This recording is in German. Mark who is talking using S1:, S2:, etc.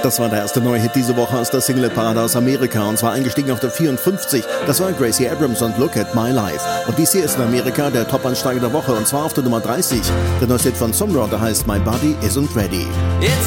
S1: Das war der erste neue Hit diese Woche aus der Single-Parade aus Amerika und zwar eingestiegen auf der 54. Das war Gracie Abrams und Look at My Life. Und dies hier ist in Amerika der Top-Ansteiger der Woche und zwar auf der Nummer 30. Der neue Hit von Summer, der heißt My Body Isn't Ready.